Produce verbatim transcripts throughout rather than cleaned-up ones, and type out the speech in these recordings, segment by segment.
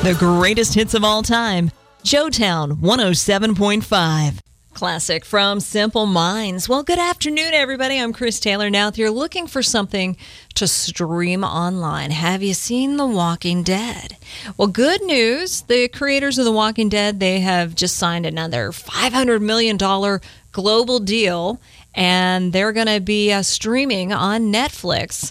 The greatest hits of all time. Joetown one oh seven point five. Classic from Simple Minds. Well, good afternoon, everybody. I'm Chris Taylor. Now, if you're looking for something to stream online, have you seen The Walking Dead? Well, good news. The creators of The Walking Dead, they have just signed another five hundred million dollars global deal, and they're going to be uh, streaming on Netflix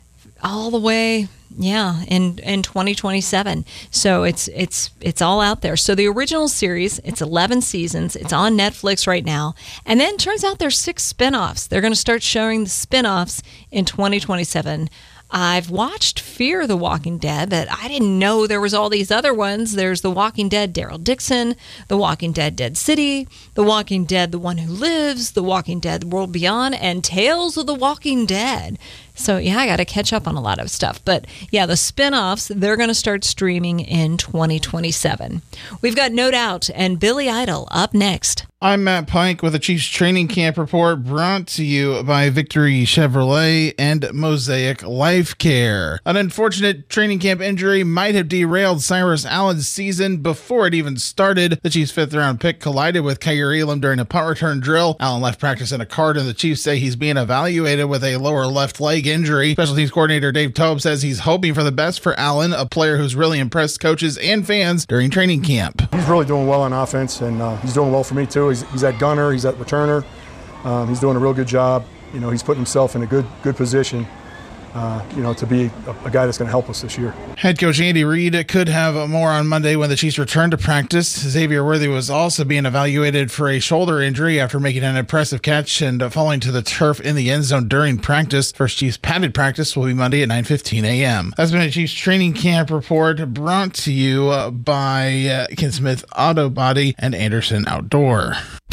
all the way, yeah, in, in twenty twenty-seven. So it's it's it's all out there. So the original series, it's eleven seasons. It's on Netflix right now. And then it turns out there's six spin-offs. They're going to start showing the spin-offs in twenty twenty-seven. I've watched Fear the Walking Dead, but I didn't know there was all these other ones. There's The Walking Dead, Daryl Dixon, The Walking Dead, Dead City, The Walking Dead, The One Who Lives, The Walking Dead, The World Beyond, and Tales of the Walking Dead. So, yeah, I got to catch up on a lot of stuff. But, yeah, the spin-offs, they're going to start streaming in twenty twenty-seven. We've got No Doubt and Billy Idol up next. I'm Matt Pike with the Chiefs Training Camp Report, brought to you by Victory Chevrolet and Mosaic Life Care. An unfortunate training camp injury might have derailed Cyrus Allen's season before it even started. The Chiefs' fifth-round pick collided with Kaiir Elam during a punt return drill. Allen left practice in a cart, and the Chiefs say he's being evaluated with a lower left leg injury. Special teams coordinator Dave Toub says he's hoping for the best for Allen, a player who's really impressed coaches and fans during training camp. He's really doing well on offense, and uh, he's doing well for me too. He's, he's at gunner, he's at returner. Um, he's doing a real good job. You know, he's putting himself in a good good position. Uh, you know, to be a, a guy that's going to help us this year. Head coach Andy Reid could have more on Monday when the Chiefs return to practice. Xavier Worthy was also being evaluated for a shoulder injury after making an impressive catch and falling to the turf in the end zone during practice. First Chiefs padded practice will be Monday at nine fifteen a.m. That's been a Chiefs Training Camp Report brought to you by uh, Ken Smith Auto Body and Anderson Outdoor.